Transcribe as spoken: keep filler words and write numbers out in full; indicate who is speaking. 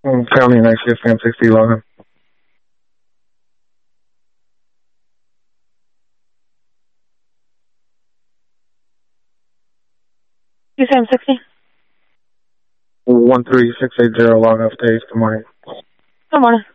Speaker 1: Mm, County night shift, Sam sixty, log on.
Speaker 2: You Sam sixty?
Speaker 1: one three six eight zero, log off days, good morning.
Speaker 2: Good morning.